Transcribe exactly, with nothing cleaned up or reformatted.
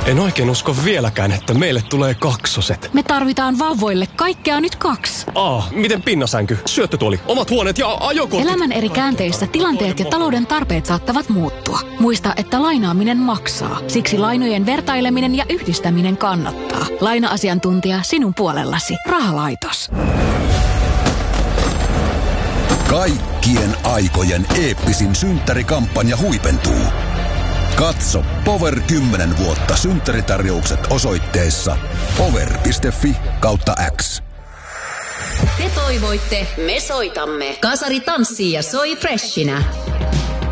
En oikein usko vieläkään, että meille tulee kaksoset. Me tarvitaan vauvoille kaikkea nyt kaksi. Aa, miten pinnasänky, syöttötuoli, omat huoneet ja ajokortit? Elämän eri käänteissä tilanteet ja talouden tarpeet saattavat muuttua. Muista, että lainaaminen maksaa. Siksi lainojen vertaileminen ja yhdistäminen kannattaa. Laina-asiantuntija sinun puolellasi. Rahalaitos. Kaikkien aikojen eeppisin synttärikampanja huipentuu. Katso Power kymmenen vuotta synttäritarjoukset osoitteessa power piste fi kautta X. Te toivoitte, me soitamme. Kasari tanssii ja soi freshinä.